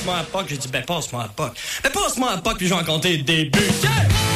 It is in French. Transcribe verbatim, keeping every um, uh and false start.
passe-moi un poc. J'ai dit, ben, passe-moi un poc. Ben, passe-moi un poc, puis je vais en compter le début. Yeah!